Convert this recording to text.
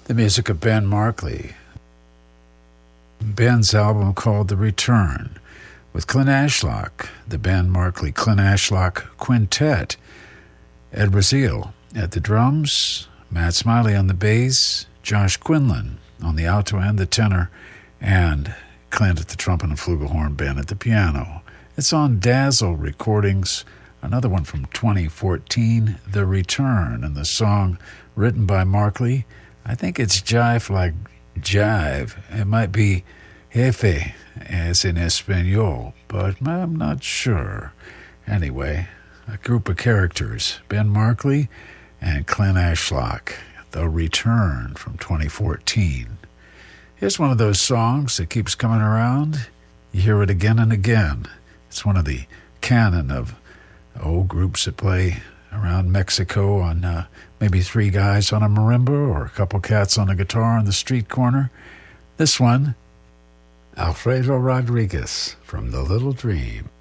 The music of Ben Markley. Ben's album called The Return, with Clint Ashlock, the Ben Markley Clint Ashlock Quintet. Ed Brazil at the drums, Matt Smiley on the bass, Josh Quinlan on the alto and the tenor, and Clint at the trumpet and flugelhorn, Ben at the piano. It's on Dazzle Recordings, another one from 2014, The Return, and the song written by Markley. I think it's Jive like Jive. It might be Jefe, as in Espanol, but I'm not sure. Anyway, a group of characters, Ben Markley and Clint Ashlock, The Return from 2014. Here's one of those songs that keeps coming around. You hear it again and again. It's one of the canon of old groups that play around Mexico on maybe three guys on a marimba or a couple cats on a guitar on the street corner. This one, Alfredo Rodriguez from The Little Dream.